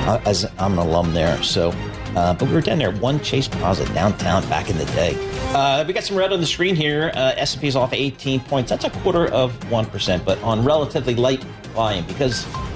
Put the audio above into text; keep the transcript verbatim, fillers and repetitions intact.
uh, as I'm an alum there. So, uh, but we were down there at One Chase Plaza downtown back in the day. Uh, we got some red on the screen here. Uh, S and P's off eighteen points. That's a quarter of one percent, but on relatively light volume because